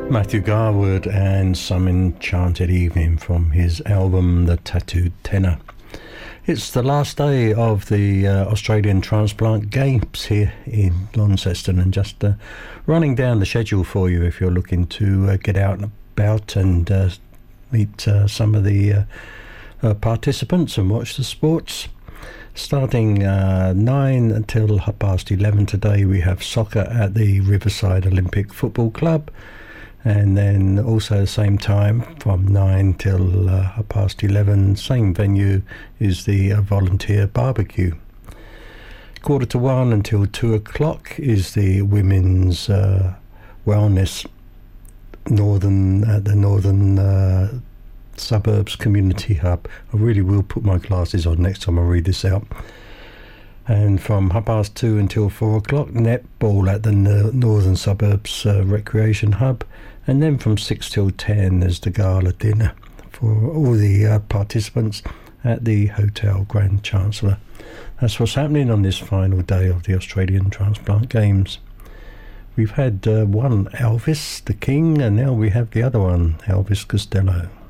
Matthew Garwood and Some Enchanted Evening from his album The Tattooed Tenor. It's the last day of the Australian Transplant Games here in Launceston, and just running down the schedule for you if you're looking to get out and about and meet some of the participants and watch the sports. Starting 9 until 11:30 today, we have soccer at the Riverside Olympic Football Club. And then also the same time from 9 till 11:30, same venue, is the volunteer barbecue. 1:45 until 2 o'clock is the women's wellness at the northern suburbs community hub. I really will put my glasses on next time I read this out. And from 2:30 until 4 o'clock, netball at the northern suburbs recreation hub. And then from 6 till 10 there's the gala dinner for all the participants at the Hotel Grand Chancellor. That's what's happening on this final day of the Australian Transplant Games. We've had one Elvis, the King, and now we have the other one, Elvis Costello.